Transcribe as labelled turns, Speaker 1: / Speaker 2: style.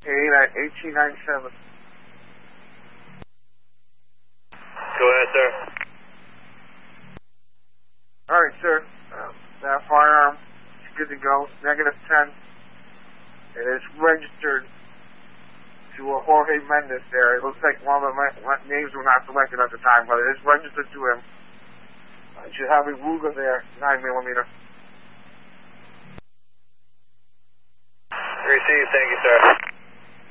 Speaker 1: at 1897.
Speaker 2: Go ahead, sir.
Speaker 1: All right, sir. That firearm is good to go. -10. It is registered to Jorge Mendez there. It looks like one of the names were not selected at the time, but it is registered to him. You should have a Ruger there, 9mm.
Speaker 2: Received. Thank you, sir.